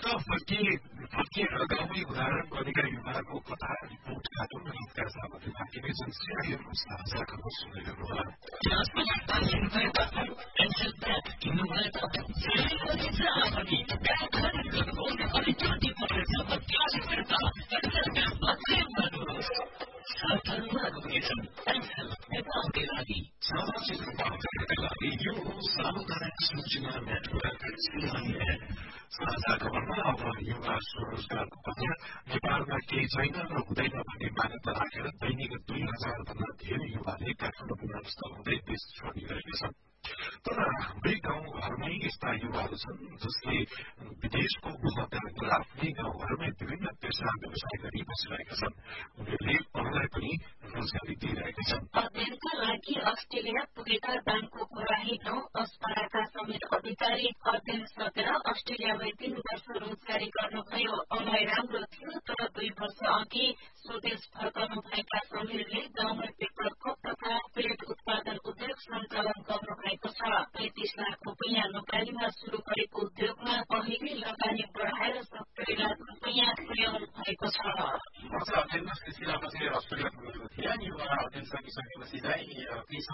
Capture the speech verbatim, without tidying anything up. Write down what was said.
त फर्किए फर्किएर गाउँमै उदाहरणको अधिकारी विभागको कथा रिपोर्ट कार्टुन र गीतका सामग्री बाँकी नै छन् श्रेणीहरू साझा खबर सुन्दै गर्नुहोला यो सामुदायिक सूचना नेटवर्क सीआईएन साझा खबरमा अब युवा स्वरोजगारको कथा नेपालमा केही छैन र हुँदैन भन्ने मान्यता राखेर दैनिक दुई हजार भन्दा धेरै युवाले काठमाडौँ विमानस्थल हुँदै देश छोडिरहेका छन् तर हाम्रै गाउँघरमै यस्ता युवाहरू छन् जसले विदेशको मोहत्यागको आफ्नै गाउँघरमै विभिन्न पेसा व्यवसाय गरी बसिरहेका छन् उनीहरूले अरूलाई पनि रोजगारी दिइरहेका छन् अध्ययनका लागि अस्ट्रेलिया पुगेका ब्याङ्कको कोराही गाउँ अस्पराका समेत अधिकारी अध्ययन सकेर अस्ट्रेलियामै तीन वर्ष रोजगारी गर्नुभयो अमय राम्रो थियो तर दुई वर्ष अघि स्वदेश फर्कनु भएका समीरले गाउँमै पेट्रोल पम्प तथा पेट उत्पादन उद्योग सञ्चालन गर्नु भएको छ पैंतिस लाख रुपियाँ नोकरीमा शुरू गरेको उद्योगमा अहिले लगानी बढाएर सत्तरी लाख रुपियाँ पुर्याउनु भएको छ अध्ययनको सिलसिलामा चाहिँ अस्ट्रेलिया पुगेको थिएँ अनि अध्ययन सकिसकेपछि चाहिँ